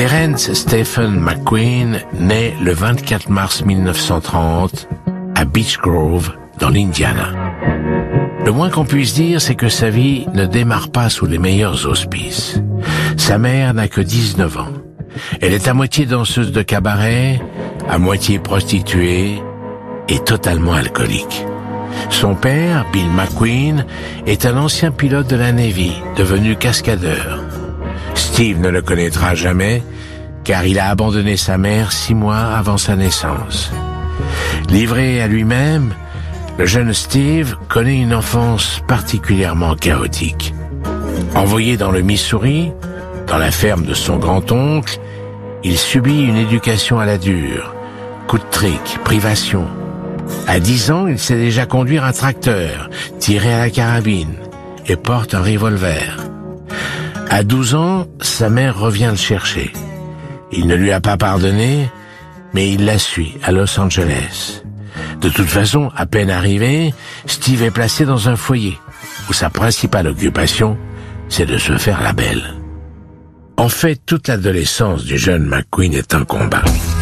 Terence Stephen McQueen naît le 24 mars 1930 à Beech Grove, dans l'Indiana. Le moins qu'on puisse dire, c'est que sa vie ne démarre pas sous les meilleurs auspices. Sa mère n'a que 19 ans. Elle est à moitié danseuse de cabaret, à moitié prostituée et totalement alcoolique. Son père, Bill McQueen, est un ancien pilote de la Navy, devenu cascadeur. Steve ne le connaîtra jamais, car il a abandonné sa mère 6 mois avant sa naissance. Livré à lui-même, le jeune Steve connaît une enfance particulièrement chaotique. Envoyé dans le Missouri, dans la ferme de son grand-oncle, il subit une éducation à la dure, coups de trick, privations. À 10 ans, il sait déjà conduire un tracteur, tirer à la carabine et porte un revolver. À 12 ans, sa mère revient le chercher. Il ne lui a pas pardonné, mais il la suit à Los Angeles. De toute façon, à peine arrivé, Steve est placé dans un foyer où sa principale occupation, c'est de se faire la belle. En fait, toute l'adolescence du jeune McQueen est un combat.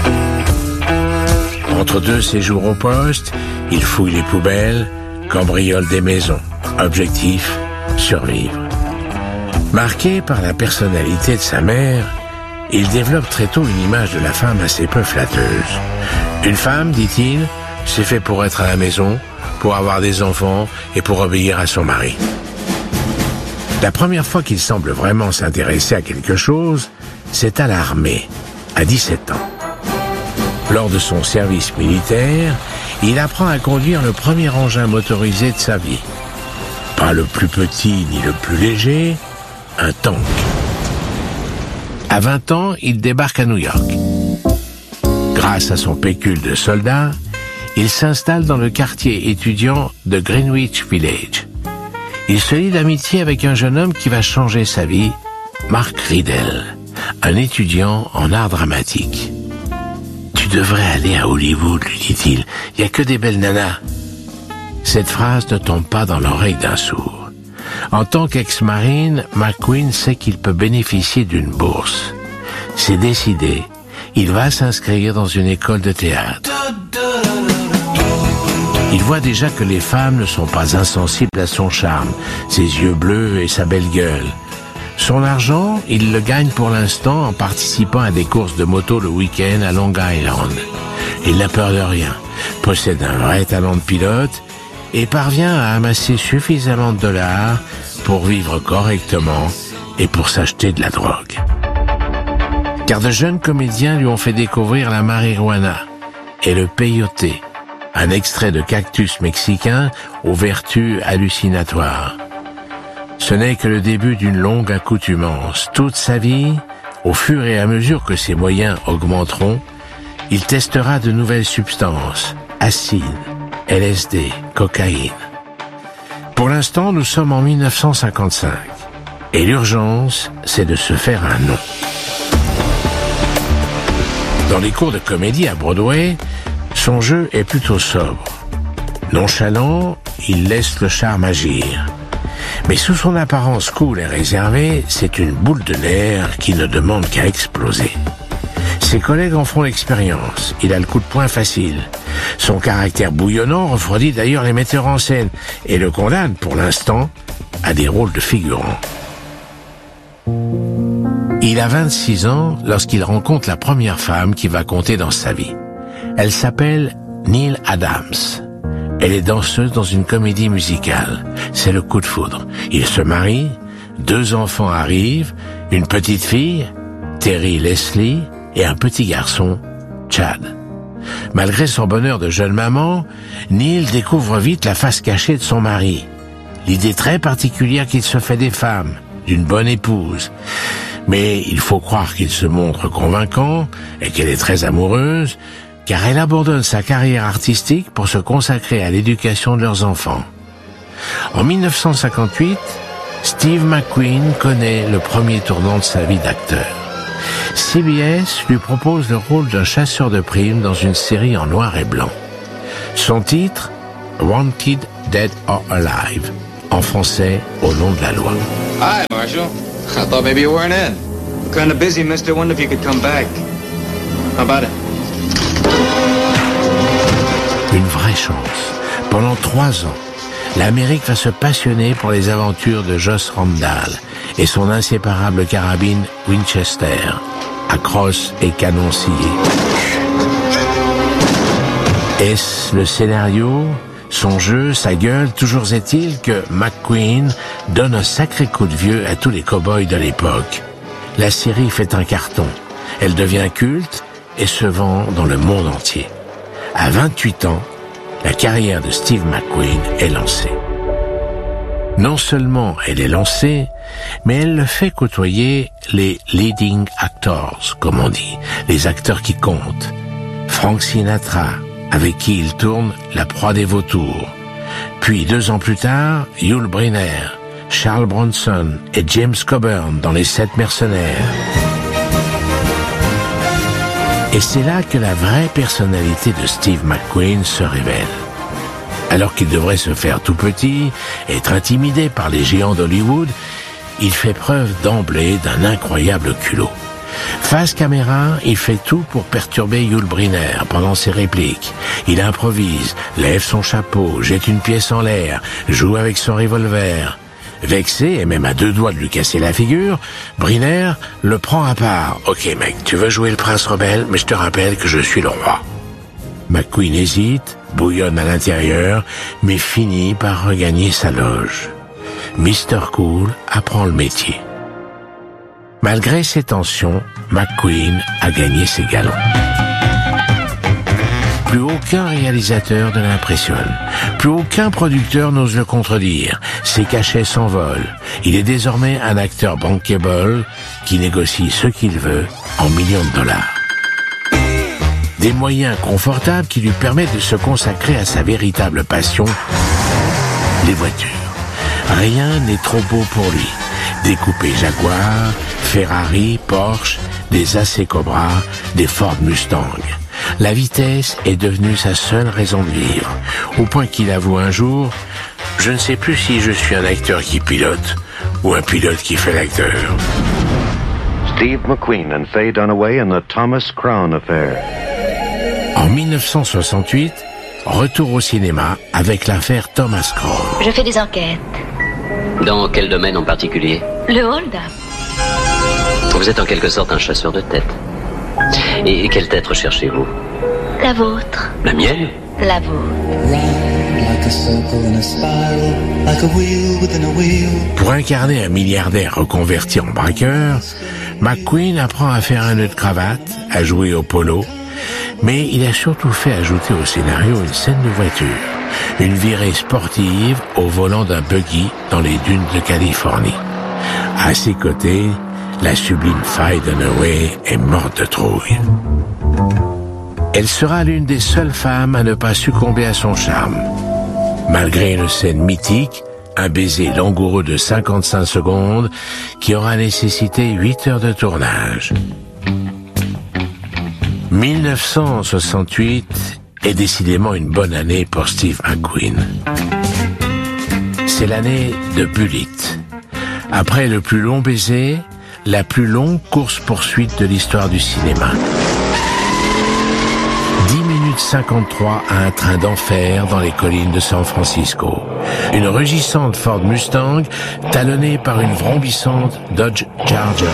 Entre 2 séjours au poste, il fouille les poubelles, cambriole des maisons. Objectif, survivre. Marqué par la personnalité de sa mère, il développe très tôt une image de la femme assez peu flatteuse. Une femme, dit-il, c'est fait pour être à la maison, pour avoir des enfants et pour obéir à son mari. La première fois qu'il semble vraiment s'intéresser à quelque chose, c'est à l'armée, à 17 ans. Lors de son service militaire, il apprend à conduire le premier engin motorisé de sa vie. Pas le plus petit ni le plus léger, un tank. À 20 ans, il débarque à New York. Grâce à son pécule de soldat, il s'installe dans le quartier étudiant de Greenwich Village. Il se lie d'amitié avec un jeune homme qui va changer sa vie, Mark Riddell, un étudiant en art dramatique. « Tu devrais aller à Hollywood, lui dit-il. Il n'y a que des belles nanas. » Cette phrase ne tombe pas dans l'oreille d'un sourd. En tant qu'ex-marine, McQueen sait qu'il peut bénéficier d'une bourse. C'est décidé, il va s'inscrire dans une école de théâtre. Il voit déjà que les femmes ne sont pas insensibles à son charme, ses yeux bleus et sa belle gueule. Son argent, il le gagne pour l'instant en participant à des courses de moto le week-end à Long Island. Il n'a peur de rien, possède un vrai talent de pilote et parvient à amasser suffisamment de dollars pour vivre correctement et pour s'acheter de la drogue. Car de jeunes comédiens lui ont fait découvrir la marijuana et le peyote, un extrait de cactus mexicain aux vertus hallucinatoires. Ce n'est que le début d'une longue accoutumance. Toute sa vie, au fur et à mesure que ses moyens augmenteront, il testera de nouvelles substances, acide, LSD, cocaïne. Pour l'instant, nous sommes en 1955. Et l'urgence, c'est de se faire un nom. Dans les cours de comédie à Broadway, son jeu est plutôt sobre. Nonchalant, il laisse le charme agir. Mais sous son apparence cool et réservée, c'est une boule de nerfs qui ne demande qu'à exploser. Ses collègues en font l'expérience. Il a le coup de poing facile. Son caractère bouillonnant refroidit d'ailleurs les metteurs en scène et le condamne, pour l'instant, à des rôles de figurants. Il a 26 ans lorsqu'il rencontre la première femme qui va compter dans sa vie. Elle s'appelle Neil Adams. Elle est danseuse dans une comédie musicale. C'est le coup de foudre. Ils se marient, 2 enfants arrivent, une petite fille, Terry Leslie, et un petit garçon, Chad. Malgré son bonheur de jeune maman, Neil découvre vite la face cachée de son mari. L'idée très particulière qu'il se fait des femmes, d'une bonne épouse. Mais il faut croire qu'il se montre convaincant et qu'elle est très amoureuse, car elle abandonne sa carrière artistique pour se consacrer à l'éducation de leurs enfants. En 1958, Steve McQueen connaît le premier tournant de sa vie d'acteur. CBS lui propose le rôle d'un chasseur de primes dans une série en noir et blanc. Son titre, Wanted, Dead or Alive, en français, Au nom de la loi. Hi, Marshall. I thought maybe you weren't in. Kind of busy, mister. Wonder if you could come back. How about it? Une vraie chance. Pendant 3 ans, l'Amérique va se passionner pour les aventures de Joss Randall et son inséparable carabine Winchester, à crosse et canon scié. Est-ce le scénario, son jeu, sa gueule? Toujours est-il que McQueen donne un sacré coup de vieux à tous les cow-boys de l'époque. La série fait un carton. Elle devient culte et se vend dans le monde entier. À 28 ans, la carrière de Steve McQueen est lancée. Non seulement elle est lancée, mais elle le fait côtoyer les leading actors, comme on dit, les acteurs qui comptent. Frank Sinatra, avec qui il tourne La proie des vautours. Puis 2 ans plus tard, Yul Brynner, Charles Bronson et James Coburn dans Les 7 mercenaires. Et c'est là que la vraie personnalité de Steve McQueen se révèle. Alors qu'il devrait se faire tout petit, être intimidé par les géants d'Hollywood, il fait preuve d'emblée d'un incroyable culot. Face caméra, il fait tout pour perturber Yul Brynner pendant ses répliques. Il improvise, lève son chapeau, jette une pièce en l'air, joue avec son revolver. Vexé, et même à 2 doigts de lui casser la figure, Brynner le prend à part. « Ok mec, tu veux jouer le prince rebelle, mais je te rappelle que je suis le roi. » McQueen hésite, bouillonne à l'intérieur, mais finit par regagner sa loge. Mr. Cool apprend le métier. Malgré ses tensions, McQueen a gagné ses galons. Plus aucun réalisateur ne l'impressionne. Plus aucun producteur n'ose le contredire. Ses cachets s'envolent. Il est désormais un acteur bankable qui négocie ce qu'il veut en millions de dollars. Des moyens confortables qui lui permettent de se consacrer à sa véritable passion, les voitures. Rien n'est trop beau pour lui. Des coupés Jaguar, Ferrari, Porsche, des AC Cobra, des Ford Mustang. La vitesse est devenue sa seule raison de vivre, au point qu'il avoue un jour « Je ne sais plus si je suis un acteur qui pilote ou un pilote qui fait l'acteur. » Steve McQueen and Faye Dunaway in the Thomas Crown Affair. En 1968, retour au cinéma avec l'affaire Thomas Crown. Je fais des enquêtes. Dans quel domaine en particulier? Le hold-up. Vous êtes en quelque sorte un chasseur de têtes. Et quelle tête recherchez-vous? La vôtre. La mienne? La vôtre. Pour incarner un milliardaire reconverti en braqueur, McQueen apprend à faire un nœud de cravate, à jouer au polo, mais il a surtout fait ajouter au scénario une scène de voiture, une virée sportive au volant d'un buggy dans les dunes de Californie. À ses côtés, la sublime Faye Dunaway est morte de trouille. Elle sera l'une des seules femmes à ne pas succomber à son charme. Malgré une scène mythique, un baiser langoureux de 55 secondes qui aura nécessité 8 heures de tournage. 1968 est décidément une bonne année pour Steve McQueen. C'est l'année de Bullitt. Après le plus long baiser, la plus longue course-poursuite de l'histoire du cinéma. 10 minutes 53 à un train d'enfer dans les collines de San Francisco. Une rugissante Ford Mustang talonnée par une vrombissante Dodge Charger.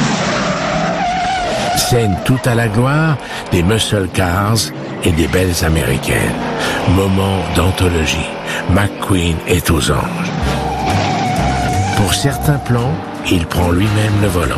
Scène tout à la gloire des muscle cars et des belles américaines. Moment d'anthologie. McQueen est aux anges. Pour certains plans, il prend lui-même le volant.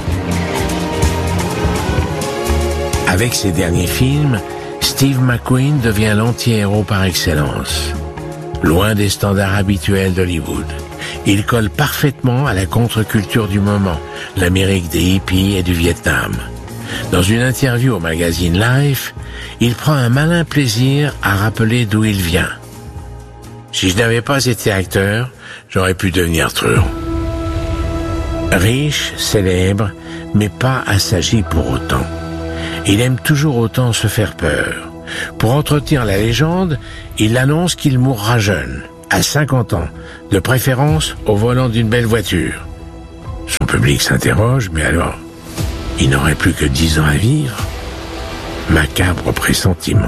Avec ses derniers films, Steve McQueen devient l'anti-héros par excellence. Loin des standards habituels d'Hollywood, il colle parfaitement à la contre-culture du moment, l'Amérique des hippies et du Vietnam. Dans une interview au magazine Life, il prend un malin plaisir à rappeler d'où il vient. « Si je n'avais pas été acteur, j'aurais pu devenir truand. » Riche, célèbre, mais pas assagi pour autant. Il aime toujours autant se faire peur. Pour entretenir la légende, il annonce qu'il mourra jeune, à 50 ans, de préférence au volant d'une belle voiture. Son public s'interroge, mais alors, il n'aurait plus que 10 ans à vivre. Macabre pressentiment.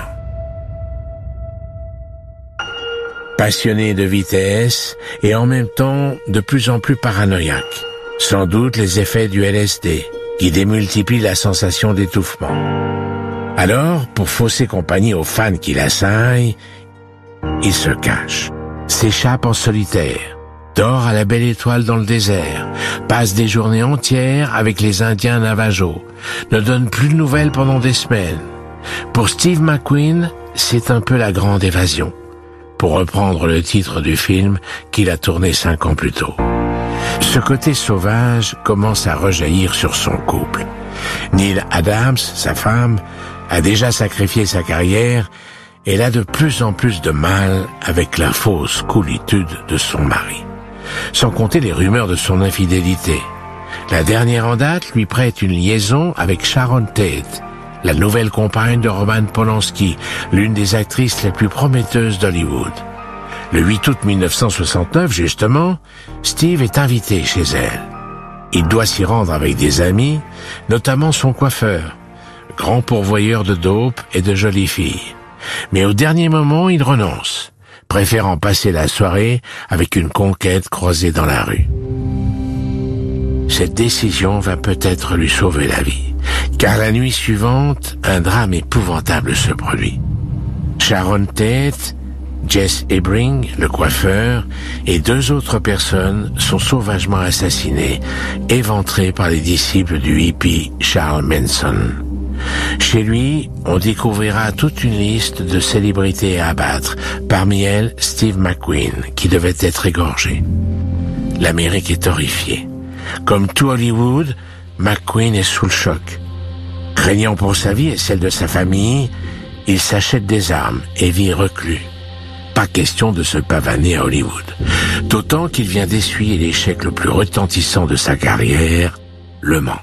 Passionné de vitesse et en même temps de plus en plus paranoïaque. Sans doute les effets du LSD qui démultiplient la sensation d'étouffement. Alors, pour fausser compagnie aux fans qui l'assaillent, il se cache, s'échappe en solitaire, dort à la belle étoile dans le désert, passe des journées entières avec les Indiens Navajo, ne donne plus de nouvelles pendant des semaines. Pour Steve McQueen, c'est un peu la grande évasion, pour reprendre le titre du film qu'il a tourné 5 ans plus tôt. Ce côté sauvage commence à rejaillir sur son couple. Neil Adams, sa femme, a déjà sacrifié sa carrière et elle a de plus en plus de mal avec la fausse coolitude de son mari. Sans compter les rumeurs de son infidélité. La dernière en date lui prête une liaison avec Sharon Tate, la nouvelle compagne de Roman Polanski, l'une des actrices les plus prometteuses d'Hollywood. Le 8 août 1969, justement, Steve est invité chez elle. Il doit s'y rendre avec des amis, notamment son coiffeur, grand pourvoyeur de dope et de jolies filles. Mais au dernier moment, il renonce, préférant passer la soirée avec une conquête croisée dans la rue. Cette décision va peut-être lui sauver la vie, car la nuit suivante, un drame épouvantable se produit. Sharon Tate, Jess Hebring, le coiffeur, et 2 autres personnes sont sauvagement assassinées, éventrées par les disciples du hippie Charles Manson. Chez lui, on découvrira toute une liste de célébrités à abattre, parmi elles Steve McQueen, qui devait être égorgé. L'Amérique est horrifiée. Comme tout Hollywood, McQueen est sous le choc. Craignant pour sa vie et celle de sa famille, il s'achète des armes et vit reclus. Pas question de se pavaner à Hollywood. D'autant qu'il vient d'essuyer l'échec le plus retentissant de sa carrière, Le Mans.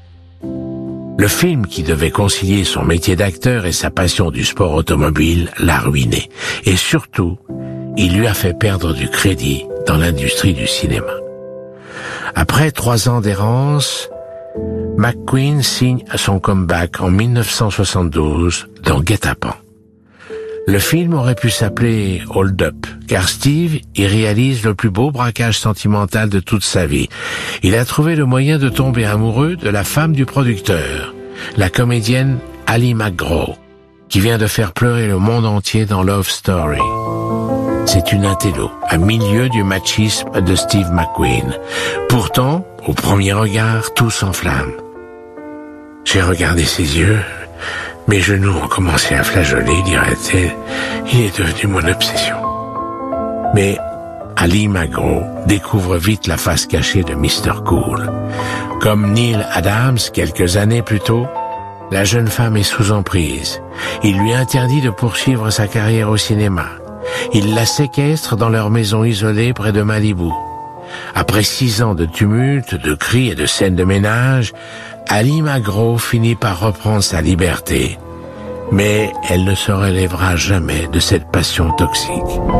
Le film qui devait concilier son métier d'acteur et sa passion du sport automobile l'a ruiné. Et surtout, il lui a fait perdre du crédit dans l'industrie du cinéma. Après 3 ans d'errance, McQueen signe son comeback en 1972 dans Guet-apens. Le film aurait pu s'appeler Hold Up, car Steve y réalise le plus beau braquage sentimental de toute sa vie. Il a trouvé le moyen de tomber amoureux de la femme du producteur, la comédienne Ali MacGraw, qui vient de faire pleurer le monde entier dans Love Story. C'est une intello, à milieu du machisme de Steve McQueen. Pourtant, au premier regard, tout s'enflamme. J'ai regardé ses yeux, mes genoux ont commencé à flageoler, dirait-elle. Il est devenu mon obsession. Mais Ali MacGraw découvre vite la face cachée de Mr. Cool. Comme Neil Adams, quelques années plus tôt, la jeune femme est sous emprise. Il lui interdit de poursuivre sa carrière au cinéma. Il la séquestre dans leur maison isolée près de Malibu. Après 6 ans de tumulte, de cris et de scènes de ménage, Ali MacGraw finit par reprendre sa liberté. Mais elle ne se relèvera jamais de cette passion toxique.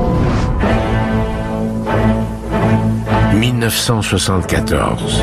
1974.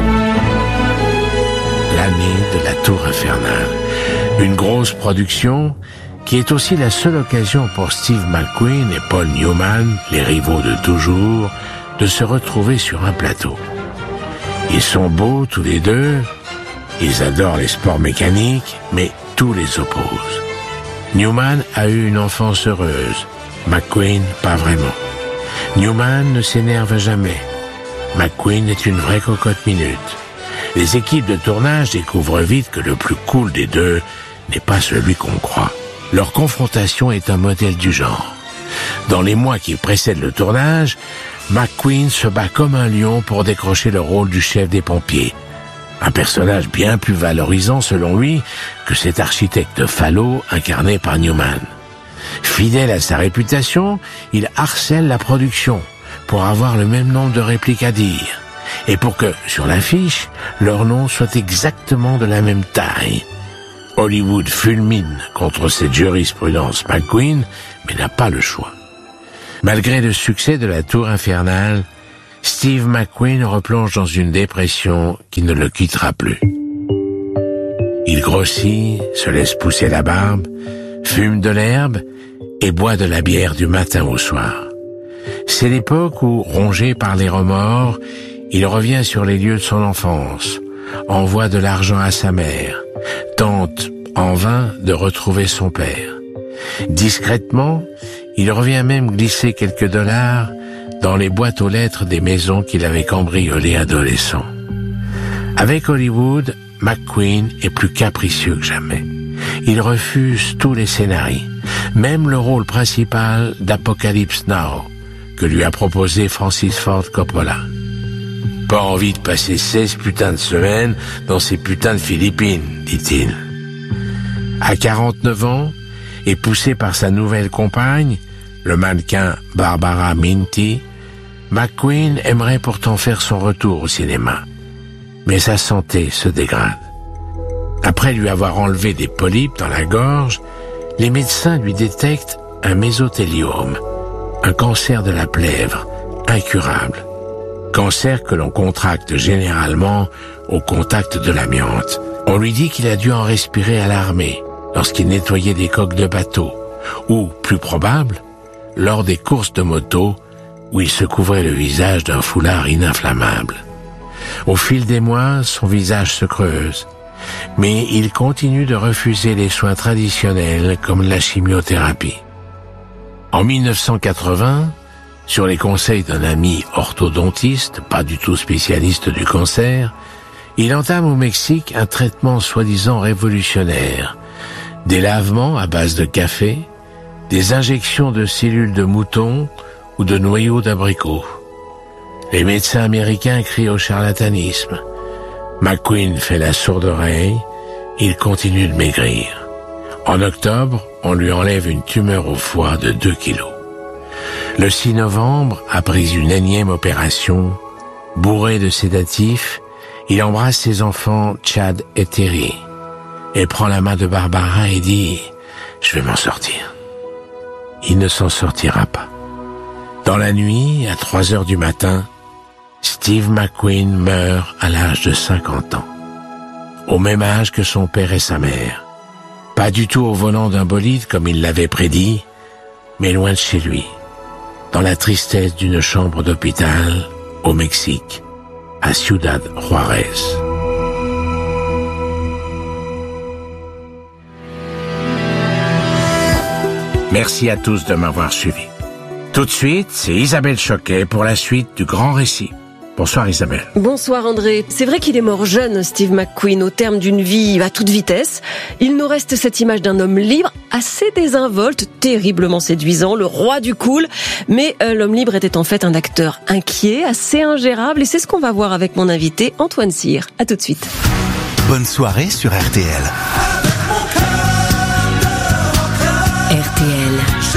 L'année de la Tour Infernale. Une grosse production qui est aussi la seule occasion pour Steve McQueen et Paul Newman, les rivaux de toujours, de se retrouver sur un plateau. Ils sont beaux tous les deux, ils adorent les sports mécaniques, mais tout les oppose. Newman a eu une enfance heureuse, McQueen pas vraiment. Newman ne s'énerve jamais. McQueen est une vraie cocotte minute. Les équipes de tournage découvrent vite que le plus cool des deux n'est pas celui qu'on croit. Leur confrontation est un modèle du genre. Dans les mois qui précèdent le tournage, McQueen se bat comme un lion pour décrocher le rôle du chef des pompiers. Un personnage bien plus valorisant selon lui que cet architecte falot incarné par Newman. Fidèle à sa réputation, il harcèle la production pour avoir le même nombre de répliques à dire et pour que, sur l'affiche, leur nom soit exactement de la même taille. Hollywood fulmine contre cette jurisprudence McQueen, mais n'a pas le choix. Malgré le succès de la Tour Infernale, Steve McQueen replonge dans une dépression qui ne le quittera plus. Il grossit, se laisse pousser la barbe, fume de l'herbe et boit de la bière du matin au soir. C'est l'époque où, rongé par les remords, il revient sur les lieux de son enfance, envoie de l'argent à sa mère, tente en vain de retrouver son père. Discrètement, il revient même glisser quelques dollars dans les boîtes aux lettres des maisons qu'il avait cambriolées adolescent. Avec Hollywood, McQueen est plus capricieux que jamais. Il refuse tous les scénarios, même le rôle principal d'Apocalypse Now, que lui a proposé Francis Ford Coppola. Pas envie de passer 16 putains de semaines dans ces putains de Philippines, dit-il. À 49 ans, et poussé par sa nouvelle compagne, le mannequin Barbara Minty, McQueen aimerait pourtant faire son retour au cinéma. Mais sa santé se dégrade. Après lui avoir enlevé des polypes dans la gorge, les médecins lui détectent un mésothéliome, un cancer de la plèvre, incurable. Cancer que l'on contracte généralement au contact de l'amiante. On lui dit qu'il a dû en respirer à l'armée, lorsqu'il nettoyait des coques de bateau, ou, plus probable, lors des courses de moto, où il se couvrait le visage d'un foulard ininflammable. Au fil des mois, son visage se creuse, mais il continue de refuser les soins traditionnels comme la chimiothérapie. En 1980, sur les conseils d'un ami orthodontiste, pas du tout spécialiste du cancer, il entame au Mexique un traitement soi-disant révolutionnaire. Des lavements à base de café, des injections de cellules de mouton ou de noyaux d'abricot. Les médecins américains crient au charlatanisme. McQueen fait la sourde oreille, il continue de maigrir. En octobre, on lui enlève une tumeur au foie de 2 kilos. Le 6 novembre, après une énième opération, bourré de sédatifs, il embrasse ses enfants Chad et Terry, et prend la main de Barbara et dit « Je vais m'en sortir ». Il ne s'en sortira pas. Dans la nuit, à 3 heures du matin, Steve McQueen meurt à l'âge de 50 ans. Au même âge que son père et sa mère. Pas du tout au volant d'un bolide comme il l'avait prédit, mais loin de chez lui, dans la tristesse d'une chambre d'hôpital au Mexique, à Ciudad Juárez. Merci à tous de m'avoir suivi. Tout de suite, c'est Isabelle Choquet pour la suite du grand récit. Bonsoir Isabelle. Bonsoir André. C'est vrai qu'il est mort jeune, Steve McQueen, au terme d'une vie à toute vitesse. Il nous reste cette image d'un homme libre, assez désinvolte, terriblement séduisant, le roi du cool. Mais l'homme libre était en fait un acteur inquiet, assez ingérable, et c'est ce qu'on va voir avec mon invité Antoine Cyr. À tout de suite. Bonne soirée sur RTL. RTL.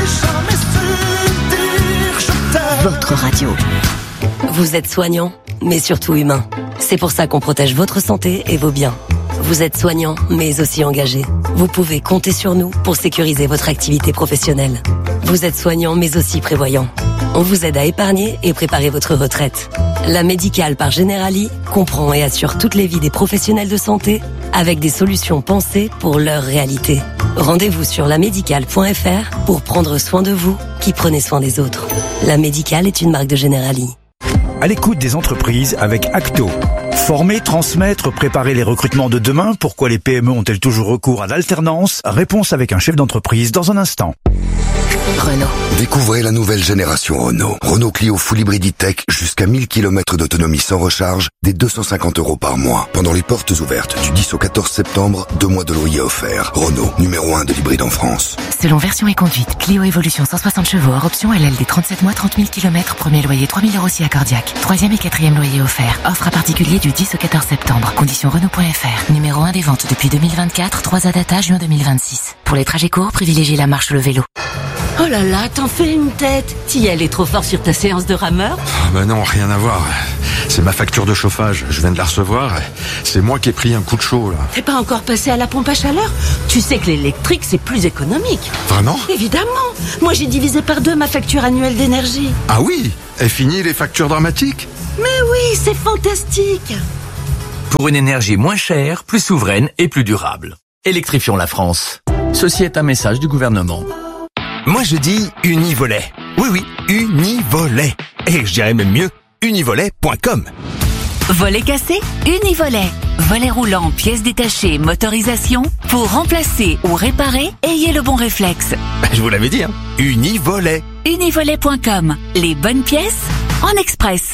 Votre radio. Vous êtes soignant, mais surtout humain. C'est pour ça qu'on protège votre santé et vos biens. Vous êtes soignant, mais aussi engagé. Vous pouvez compter sur nous pour sécuriser votre activité professionnelle. Vous êtes soignant, mais aussi prévoyant. On vous aide à épargner et préparer votre retraite. La Médicale par Generali comprend et assure toutes les vies des professionnels de santé avec des solutions pensées pour leur réalité. Rendez-vous sur lamédicale.fr pour prendre soin de vous qui prenez soin des autres. La Médicale est une marque de Generali. À l'écoute des entreprises avec Acto. Former, transmettre, préparer les recrutements de demain. Pourquoi les PME ont-elles toujours recours à l'alternance? Réponse avec un chef d'entreprise dans un instant. Renault. Découvrez la nouvelle génération Renault. Renault Clio Full Hybrid E-Tech jusqu'à 1000 km d'autonomie sans recharge, dès 250 € par mois. Pendant les portes ouvertes du 10 au 14 septembre, 2 mois de loyer offerts. Renault, numéro 1 de l'hybride en France. Selon version et conduite, Clio Evolution 160 chevaux hors option LLD 37 mois, 30 000 km, premier loyer 3 000 € si accordiaque. 3e et 4e loyer offert. Offre à particulier du 10 au 14 septembre. Conditions Renault.fr. Numéro 1 des ventes depuis 2024, 3 à data juin 2026. Pour les trajets courts, privilégiez la marche ou le vélo. Oh là là, t'en fais une tête. T'y allais trop fort sur ta séance de rameur? Bah non, rien à voir. C'est ma facture de chauffage, je viens de la recevoir. C'est moi qui ai pris un coup de chaud, là. T'es pas encore passé à la pompe à chaleur? Tu sais que l'électrique, c'est plus économique. Vraiment? Évidemment. Moi, j'ai divisé par 2 ma facture annuelle d'énergie. Ah oui? Est fini les factures dramatiques? Mais oui, c'est fantastique. pour une énergie moins chère, plus souveraine et plus durable. Électrifions la France. Ceci est un message du gouvernement. Moi je dis Univolet. Oui, Univolet. Et je dirais même mieux, univolet.com. Volet cassé, Univolet. Volet roulant, pièces détachées, motorisation. Pour remplacer ou réparer, ayez le bon réflexe. Je vous l'avais dit, hein. Univolet. Univolet.com. Les bonnes pièces en express.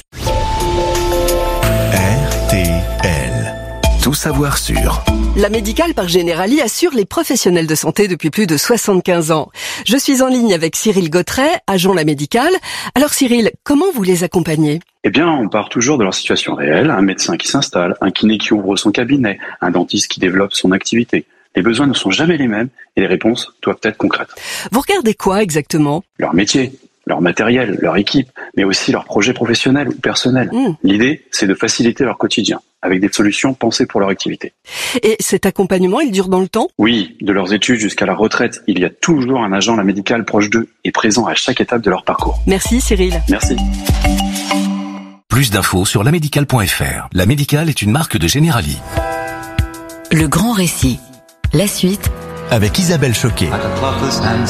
RTL. Tout savoir sur. La Médicale par Generali assure les professionnels de santé depuis plus de 75 ans. Je suis en ligne avec Cyril Gautret, agent La Médicale. Alors Cyril, comment vous les accompagnez ? Eh bien, on part toujours de leur situation réelle. Un médecin qui s'installe, un kiné qui ouvre son cabinet, un dentiste qui développe son activité. Les besoins ne sont jamais les mêmes et les réponses doivent être concrètes. Vous regardez quoi exactement ? Leur métier, leur matériel, leur équipe, mais aussi leurs projets professionnels ou personnels. L'idée, c'est de faciliter leur quotidien avec des solutions pensées pour leur activité. Et cet accompagnement, il dure dans le temps ? Oui, de leurs études jusqu'à la retraite, il y a toujours un agent La Médicale proche d'eux et présent à chaque étape de leur parcours. Merci Cyril. Merci. Plus d'infos sur lamédicale.fr. La Médicale est une marque de Generali. Le grand récit. La suite avec Isabelle Choquet.